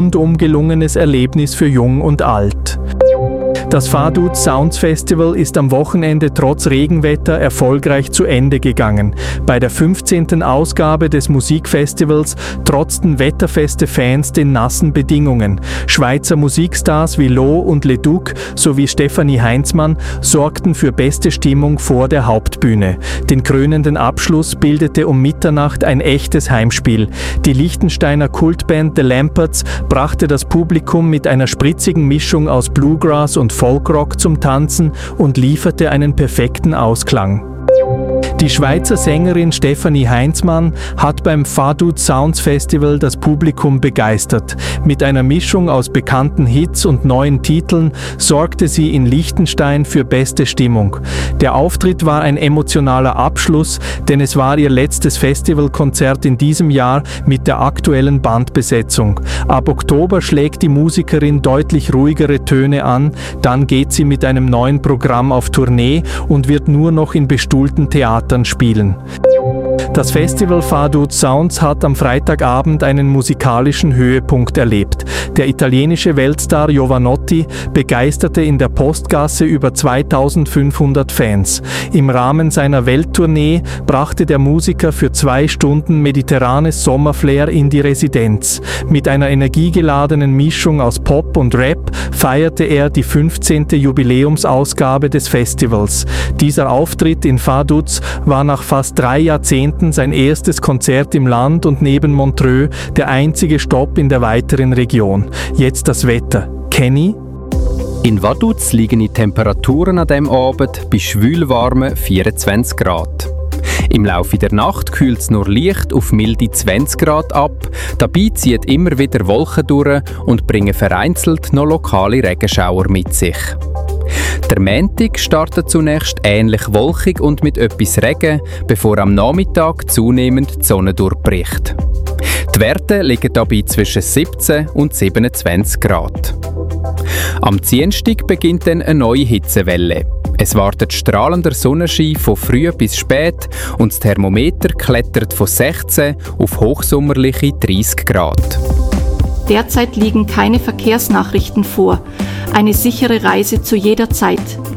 rundum gelungenes Erlebnis für Jung und Alt. Das Vaduz Sounds Festival ist am Wochenende trotz Regenwetter erfolgreich zu Ende gegangen. Bei der 15. Ausgabe des Musikfestivals trotzten wetterfeste Fans den nassen Bedingungen. Schweizer Musikstars wie Lo und Leduc sowie Stefanie Heinzmann sorgten für beste Stimmung vor der Hauptbühne. Den krönenden Abschluss bildete um Mitternacht ein echtes Heimspiel. Die Liechtensteiner Kultband The Lamperts brachte das Publikum mit einer spritzigen Mischung aus Bluegrass und Folkrock zum Tanzen und lieferte einen perfekten Ausklang. Die Schweizer Sängerin Stefanie Heinzmann hat beim Vaduz Sounds Festival das Publikum begeistert. Mit einer Mischung aus bekannten Hits und neuen Titeln sorgte sie in Liechtenstein für beste Stimmung. Der Auftritt war ein emotionaler Abschluss, denn es war ihr letztes Festivalkonzert in diesem Jahr mit der aktuellen Bandbesetzung. Ab Oktober schlägt die Musikerin deutlich ruhigere Töne an, dann geht sie mit einem neuen Programm auf Tournee und wird nur noch in bestuhlten Theatern spielen. Das Festival Vaduz Sounds hat am Freitagabend einen musikalischen Höhepunkt erlebt. Der italienische Weltstar Jovanotti begeisterte in der Postgasse über 2500 Fans. Im Rahmen seiner Welttournee brachte der Musiker für 2 Stunden mediterranes Sommerflair in die Residenz. Mit einer energiegeladenen Mischung aus Pop und Rap feierte er die 15. Jubiläumsausgabe des Festivals. Dieser Auftritt in Vaduz war nach fast 3 Jahrzehnten sein erstes Konzert im Land und neben Montreux der einzige Stopp in der weiteren Region. Jetzt das Wetter. Kenny? In Vaduz liegen die Temperaturen an diesem Abend bei schwülwarmen 24 Grad. Im Laufe der Nacht kühlt es nur leicht auf milde 20 Grad ab, dabei zieht immer wieder Wolken durch und bringen vereinzelt noch lokale Regenschauer mit sich. Der Montag startet zunächst ähnlich wolkig und mit etwas Regen, bevor am Nachmittag zunehmend die Sonne durchbricht. Die Werte liegen dabei zwischen 17 und 27 Grad. Am Dienstag beginnt dann eine neue Hitzewelle. Es wartet strahlender Sonnenschein von früh bis spät und das Thermometer klettert von 16 auf hochsommerliche 30 Grad. Derzeit liegen keine Verkehrsnachrichten vor. Eine sichere Reise zu jeder Zeit.